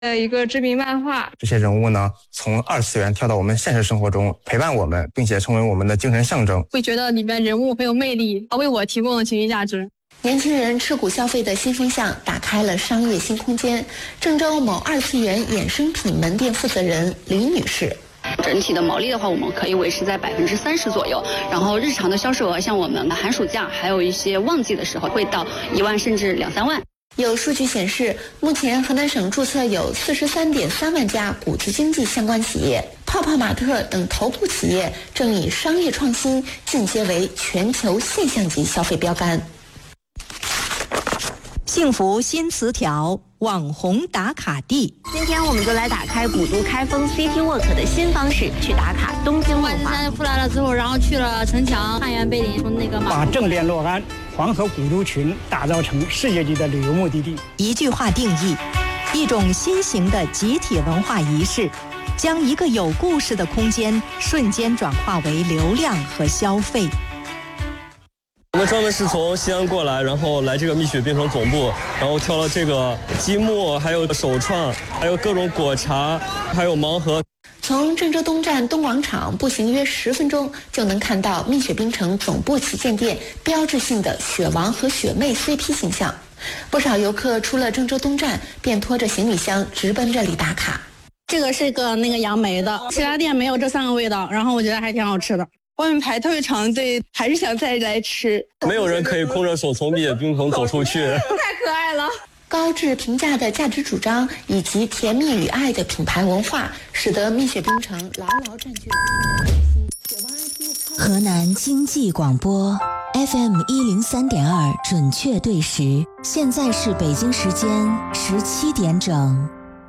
的一个知名漫画。 这些人物呢，从2次元跳到我们现实生活中，陪伴我们，并且成为我们的精神象征。 会觉得里面人物很有魅力，为我提供了情绪价值。 年轻人吃股消费的新风向打开了商业新空间。郑州某2次元衍生品门店负责人李女士。 整体的毛利的话，我们可以维持在30%左右。然后日常的销售额，像我们寒暑假还有一些旺季的时候，会到1万甚至2-3万。 有数据显示，目前河南省注册有43.3万家谷子经济相关企业，泡泡玛特等头部企业正以商业创新进阶为全球现象级消费标杆。 幸福新词条，网红打卡地。 今天我们就来打开古都开封 City Walk 的新方式，去打卡东京文化。 出来了之后，然后去了城墙、汉源碑林，从那个把正汴洛安黄河古都群打造成世界级的旅游目的地。 一句话定义，一种新型的集体文化仪式，将一个有故事的空间瞬间转化为流量和消费。 我们专门是从西安过来，然后来这个蜜雪冰城总部，然后挑了这个积木，还有手串，还有各种果茶，还有盲盒。 从郑州东站东广场步行约10分钟，就能看到蜜雪冰城总部旗舰店标志性的雪王和雪妹 CP 形象。不少游客出了郑州东站，便拖着行李箱直奔这里打卡。 这个是个杨梅的，其他店没有这3个味道，然后我觉得还挺好吃的。外面排特别长队，还是想再来吃。 没有人可以空着手从蜜雪冰城走出去。 太可爱了。 高质评价的价值主张以及甜蜜与爱的品牌文化，使得蜜雪冰城牢牢占据了河南经济广播 FM 103.2准确对时，现在是北京时间17点整。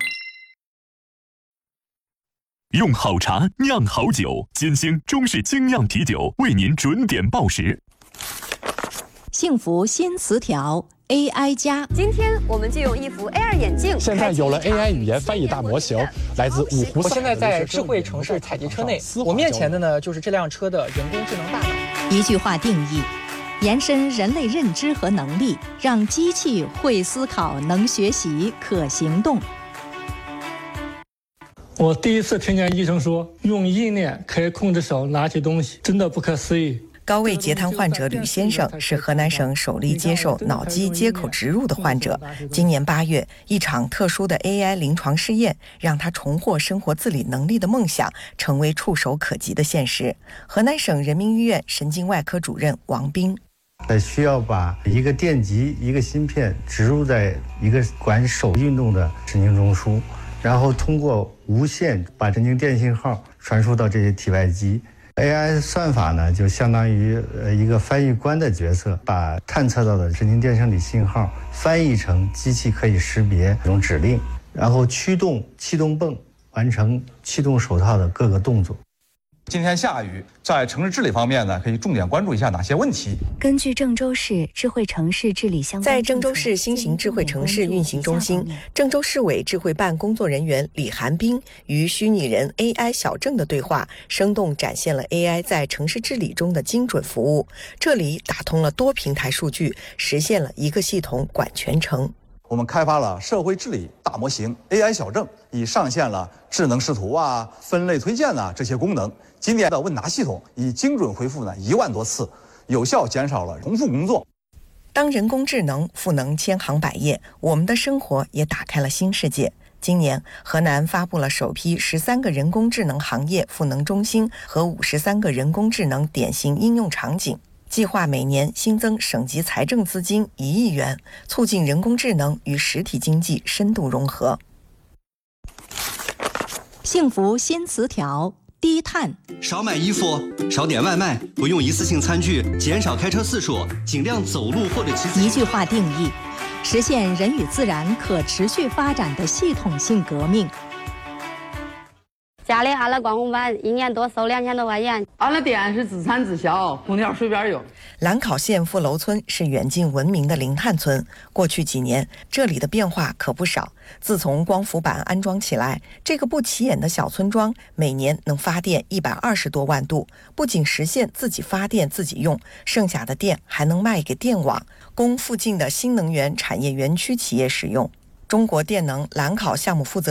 用好茶酿好酒，金星中式精酿啤酒为您准点报时。 幸福新词条 AI 加。 今天我们就用一副 AR 眼镜。 现在有了 AI 语言翻译大模型，来自五湖。 我现在在智慧城市采集车内，我面前的呢就是这辆车的人工智能大脑。 一句话定义，延伸人类认知和能力，让机器会思考、能学习、可行动。 我第一次听见医生说用意念可以控制手拿起东西，真的不可思议。 高位截瘫患者吕先生是河南省首例接受脑机接口植入的患者。今年8月，一场特殊的 AI 临床试验让他重获生活自理能力的梦想成为触手可及的现实。河南省人民医院神经外科主任王斌， 需要把一个电极、一个芯片植入在一个管手运动的神经中枢，然后通过无线把神经电信号传输到这些体外机。AI 算法呢，就相当于一个翻译官的角色，把探测到的神经电生理信号翻译成机器可以识别这种指令，然后驱动气动泵完成气动手套的各个动作。 今天下雨，在城市治理方面呢，可以重点关注一下哪些问题？ 根据郑州市智慧城市治理相关， 在郑州市新型智慧城市运行中心，郑州市委智慧办工作人员李寒冰与虚拟人 AI 小郑的对话，生动展现了 AI 在城市治理中的精准服务。这里打通了多平台数据，实现了一个系统管全程。 我们开发了社会治理大模型 AI 小郑，已上线了智能视图啊、分类推荐啊这些功能。今年的问答系统已精准回复1万多次，有效减少了重复工作。 当人工智能赋能千行百业，我们的生活也打开了新世界。今年，河南发布了首批13个人工智能行业赋能中心和53个人工智能典型应用场景，计划每年新增省级财政资金1亿元，促进人工智能与实体经济深度融合。 幸福新词条，低碳。 少买衣服，少点外卖，不用一次性餐具，减少开车次数，尽量走路或者骑自行车。 一句话定义，实现人与自然可持续发展的系统性革命。 家里俺了光红板，一年多收2000多块钱。 俺的店是自产自销，空调随便用。 兰考县富楼村是远近闻名的零碳村，过去几年这里的变化可不少。自从光伏板安装起来，这个不起眼的小村庄每年能发电120多万度，不仅实现自己发电自己用，剩下的电还能卖给电网，供附近的新能源产业园区企业使用。 中国电能蓝考项目负责